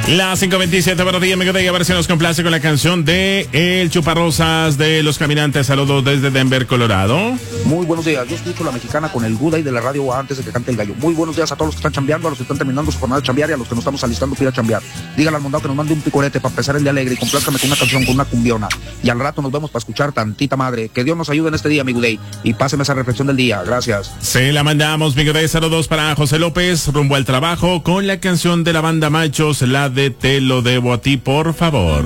Las 5:27, buenos días, amigo de. A ver si nos complace con la canción de El Chuparrosas de Los Caminantes. Saludos desde Denver, Colorado. Muy buenos días, yo escucho la mexicana con el Good Day de la radio antes de que cante el gallo. Muy buenos días a todos los que están chambeando, a los que están terminando su jornada de chambear y a los que nos estamos alistando para ir a chambear. Dígale al mondado que nos mande un picorete para empezar el día alegre y complázcame con una canción, con una cumbiona. Y al rato nos vemos para escuchar tantita madre. Que Dios nos ayude en este día, mi Good Day. Y páseme esa reflexión del día. Gracias. Se la mandamos, mi Good Day. Saludos para José López, rumbo al trabajo con la canción de la banda Machos, la de Te lo debo a ti, por favor.